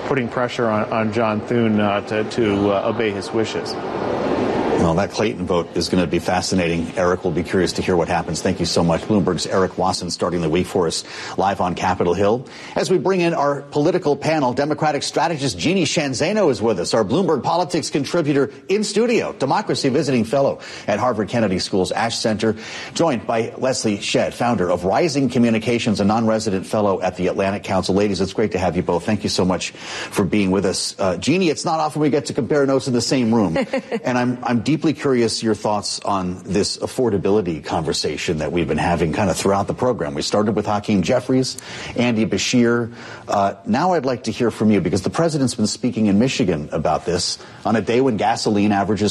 putting pressure on John Thune to obey his wishes. Well, that Clayton vote is going to be fascinating. Eric will be curious to hear what happens. Thank you so much. Bloomberg's Eric Wasson starting the week for us live on Capitol Hill. As we bring in our political panel, Democratic strategist Jeannie Sheehan Zaino is with us, our Bloomberg Politics contributor in studio, democracy visiting fellow at Harvard Kennedy School's Ash Center, joined by Leslie Shedd, founder of Rising Communications, a non-resident fellow at the Atlantic Council. Ladies, it's great to have you both. Thank you so much for being with us. Jeannie, it's not often we get to compare notes in the same room, and I'm deeply curious your thoughts on this affordability conversation that we've been having kind of throughout the program. We started with Hakeem Jeffries, Andy Beshear. Now I'd like to hear from you because the president's been speaking in Michigan about this on a day when gasoline averages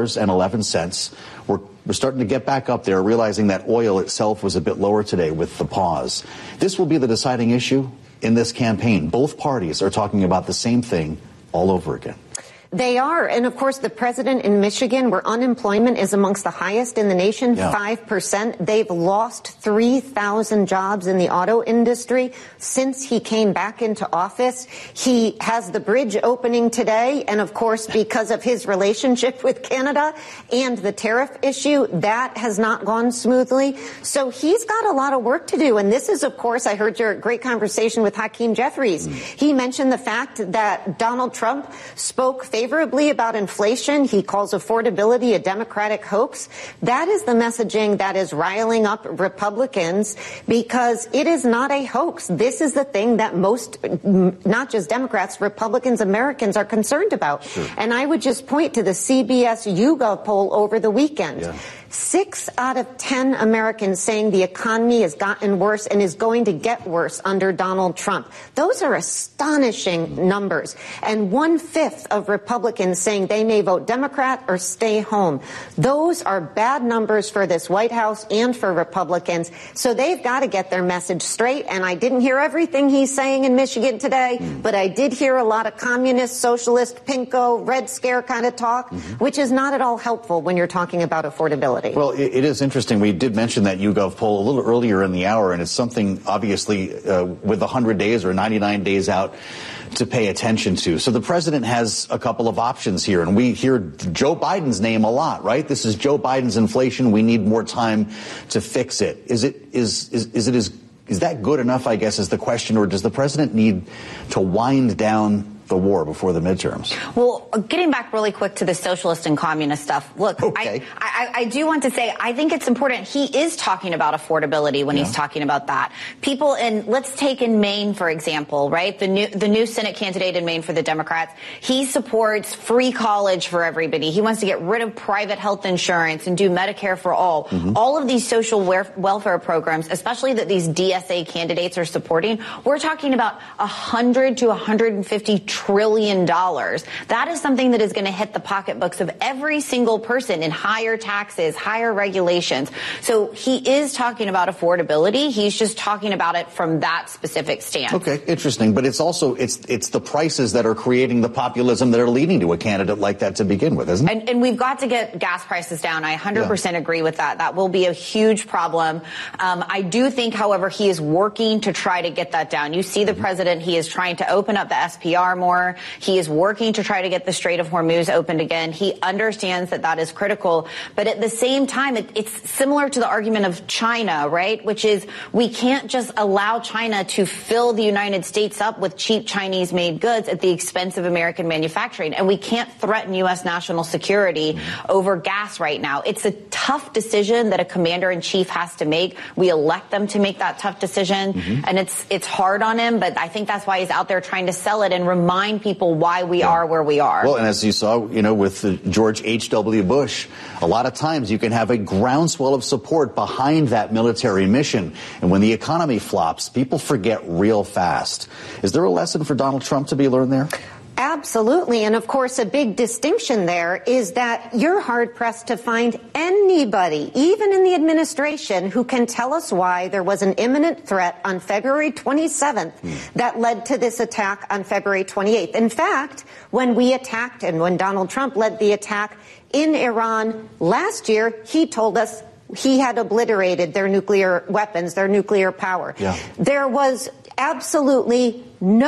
$4.11. We're starting to get back up there, realizing that oil itself was a bit lower today with the pause. This will be the deciding issue in this campaign. Both parties are talking about the same thing all over again. They are. And of course, the president in Michigan, where unemployment is amongst the highest in the nation, 5%. They've lost 3,000 jobs in the auto industry since he came back into office. He has the bridge opening today. And of course, because of his relationship with Canada and the tariff issue, that has not gone smoothly. So he's got a lot of work to do. And this is, of course, I heard your great conversation with Hakeem Jeffries. He mentioned the fact that Donald Trump spoke favorably about inflation. He calls affordability a Democratic hoax. That is the messaging that is riling up Republicans because it is not a hoax. This is the thing that most, not just Democrats, Republicans, Americans are concerned about. Sure. And I would just point to the CBS YouGov poll over the weekend. 6 out of 10 Americans saying the economy has gotten worse and is going to get worse under Donald Trump. Those are astonishing numbers. And 1/5 of Republicans saying they may vote Democrat or stay home. Those are bad numbers for this White House and for Republicans. So they've got to get their message straight. And I didn't hear everything he's saying in Michigan today, but I did hear a lot of communist, socialist, pinko, Red Scare kind of talk, which is not at all helpful when you're talking about affordability. Well, it is interesting. We did mention that YouGov poll a little earlier in the hour, and it's something, obviously, with 100 days or 99 days out to pay attention to. So the president has a couple of options here, and we hear Joe Biden's name a lot, right? This is Joe Biden's inflation. We need more time to fix it. Is that good enough, I guess, is the question, or does the president need to wind down the war before the midterms? Well, getting back really quick to the socialist and communist stuff. Look, I do want to say, I think it's important. He is talking about affordability when he's talking about that. People let's take in Maine, for example, right? The new Senate candidate in Maine for the Democrats. He supports free college for everybody. He wants to get rid of private health insurance and do Medicare for all. All of these social welfare programs, especially that these DSA candidates are supporting, we're talking about $100 to $150 trillion. That is something that is going to hit the pocketbooks of every single person in higher taxes, higher regulations. So he is talking about affordability. He's just talking about it from that specific stance. Okay, interesting. But it's also, it's the prices that are creating the populism that are leading to a candidate like that to begin with, isn't it? And we've got to get gas prices down. I 100% agree with that. That will be a huge problem. I do think, however, he is working to try to get that down. You see the president, he is trying to open up the SPR more. He is working to try to get the Strait of Hormuz opened again. He understands that that is critical. But at the same time, it's similar to the argument of China, right? Which is we can't just allow China to fill the United States up with cheap Chinese-made goods at the expense of American manufacturing. And we can't threaten U.S. national security over gas right now. It's a tough decision that a commander-in-chief has to make. We elect them to make that tough decision. And it's hard on him, but I think that's why he's out there trying to sell it and remind people why we are where we are. Well, and as you saw, with George H.W. Bush, a lot of times you can have a groundswell of support behind that military mission. And when the economy flops, people forget real fast. Is there a lesson for Donald Trump to be learned there? Absolutely. And of course, a big distinction there is that you're hard-pressed to find anybody, even in the administration, who can tell us why there was an imminent threat on February 27th that led to this attack on February 28th. In fact, when we attacked and when Donald Trump led the attack in Iran last year, he told us he had obliterated their nuclear weapons, their nuclear power. There was absolutely no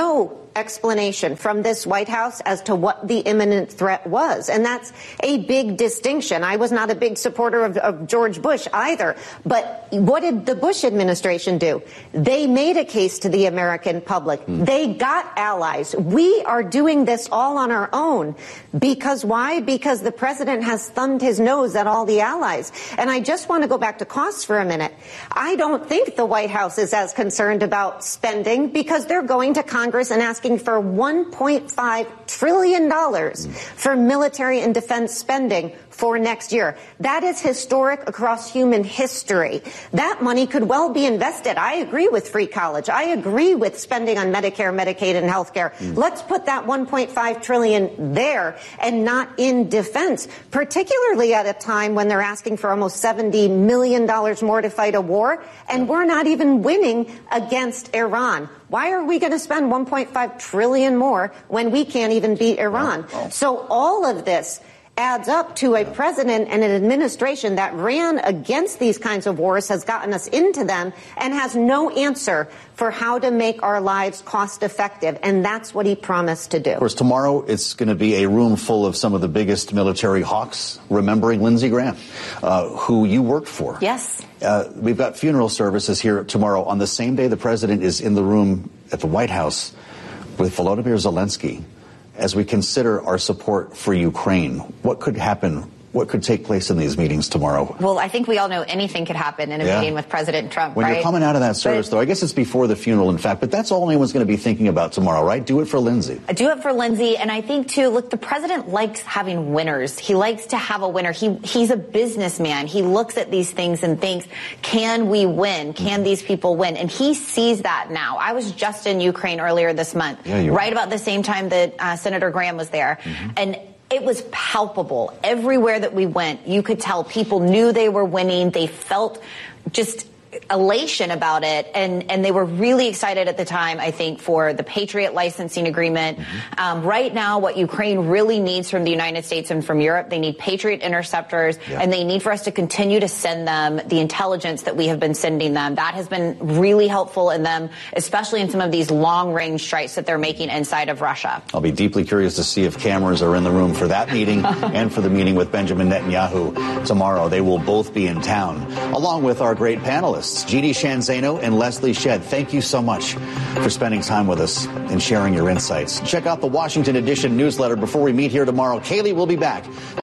explanation from this White House as to what the imminent threat was. And that's a big distinction. I was not a big supporter of George Bush either. But what did the Bush administration do? They made a case to the American public. They got allies. We are doing this all on our own. Because why? Because the president has thumbed his nose at all the allies. And I just want to go back to costs for a minute. I don't think the White House is as concerned about spending because they're going to Congress and asking for $1.5 trillion for military and defense spending for next year. That is historic across human history. That money could well be invested. I agree with free college. I agree with spending on Medicare, Medicaid, and health care. Let's put that $1.5 trillion there and not in defense, particularly at a time when they're asking for almost $70 million more to fight a war, and we're not even winning against Iran. Why are we going to spend $1.5 trillion more when we can't even beat Iran? So all of this adds up to a president and an administration that ran against these kinds of wars, has gotten us into them, and has no answer for how to make our lives cost effective. And that's what he promised to do. Of course, tomorrow it's going to be a room full of some of the biggest military hawks, remembering Lindsey Graham, who you worked for. Yes. We've got funeral services here tomorrow on the same day the president is in the room at the White House with Volodymyr Zelensky. As we consider our support for Ukraine, what could happen? What could take place in these meetings tomorrow? Well, I think we all know anything could happen in a meeting with President Trump, when you're coming out of that service, though, I guess it's before the funeral, in fact, but that's all anyone's going to be thinking about tomorrow, right? Do it for Lindsey. Do it for Lindsey. And I think, too, look, the president likes having winners. He likes to have a winner. He's a businessman. He looks at these things and thinks, can we win? Can these people win? And he sees that now. I was just in Ukraine earlier this month, right about the same time that Senator Graham was there. And it was palpable. Everywhere that we went, you could tell people knew they were winning. They felt just elation about it, and they were really excited at the time, I think, for the Patriot licensing agreement. Right now, what Ukraine really needs from the United States and from Europe, they need Patriot interceptors, and they need for us to continue to send them the intelligence that we have been sending them. That has been really helpful in them, especially in some of these long-range strikes that they're making inside of Russia. I'll be deeply curious to see if cameras are in the room for that meeting and for the meeting with Benjamin Netanyahu tomorrow. They will both be in town, along with our great panelists, Jeannie Sheehan Zaino and Leslie Shedd. Thank you so much for spending time with us and sharing your insights. Check out the Washington Edition newsletter before we meet here tomorrow. Kaylee will be back